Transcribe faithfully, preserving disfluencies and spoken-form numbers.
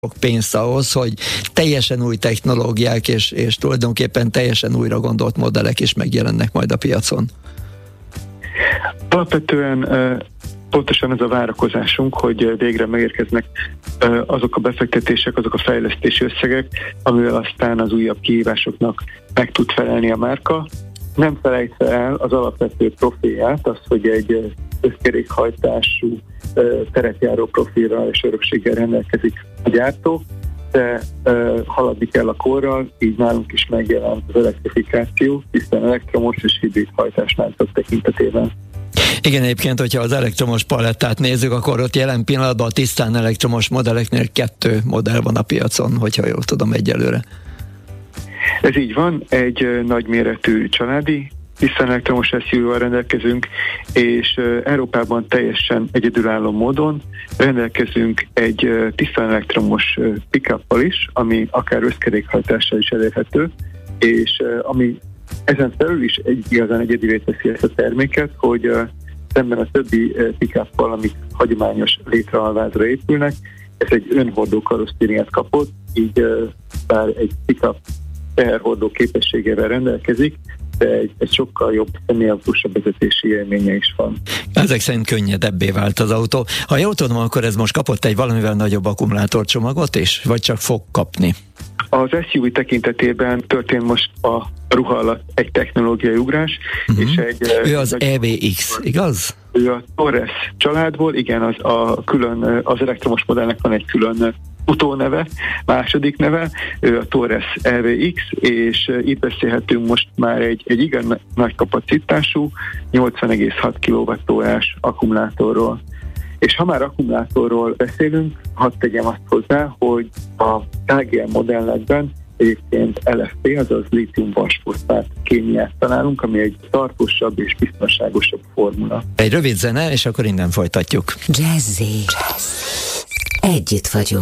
pénzt ahhoz, hogy teljesen új technológiák és, és tulajdonképpen teljesen újra gondolt modellek is megjelennek majd a piacon? Alapvetően pontosan ez a várakozásunk, hogy végre megérkeznek azok a befektetések, azok a fejlesztési összegek, amivel aztán az újabb kihívásoknak meg tud felelni a márka. Nem felejtve el az alapvető profilját, az, hogy egy összkerékhajtású terepjáró profilral és örökséggel rendelkezik a gyártó, de uh, haladni kell a korral, így nálunk is megjelent az elektrifikáció, hiszen elektromos és hibrid hajtásláncok tekintetében. Igen, egyébként, hogyha az elektromos palettát nézzük, akkor ott jelen pillanatban a tisztán elektromos modelleknél kettő modell van a piacon, hogyha jól tudom egyelőre. Ez így van, egy uh, nagyméretű családi tisztán elektromos es u vé-val rendelkezünk, és uh, Európában teljesen egyedülálló módon rendelkezünk egy uh, tisztán elektromos uh, pick-uppal is, ami akár összkerékhajtással is elérhető, és uh, ami ezen felül is egy igazán egyedivé teszi ezt a terméket, hogy uh, szemben a többi uh, pick-uppal, amik hagyományos létraalvázra épülnek, ez egy önhordó karosszériát kapott, így uh, bár egy pick-up teherhordó képességével rendelkezik, de egy, egy sokkal jobb, személyautósabb vezetési élménye is van. Ezek szerint könnyedebbé vált az autó. Ha jól tudom, akkor ez most kapott egy valamivel nagyobb akkumulátorcsomagot is, vagy csak fog kapni? Az es u vé tekintetében történt most a ruha alatt egy technológiai ugrás, uh-huh. és egy... Ő az e vé iksz, igaz? Ő a Torres családból, igen, az, a külön, az elektromos modellnek van egy külön utóneve, második neve, ő a Torres e vé iksz, és itt beszélhetünk most már egy, egy igen nagy kapacitású nyolcvan egész hat kilowattórás akkumulátorról. És ha már akkumulátorról beszélünk, hadd tegyem azt hozzá, hogy a ká gé em modellekben egyébként el ef pé, azaz lítium-vasfoszfát kémiát találunk, ami egy tartósabb és biztonságosabb formula. Egy rövid zene, és akkor innen folytatjuk. Jazzy. Együtt vagyunk.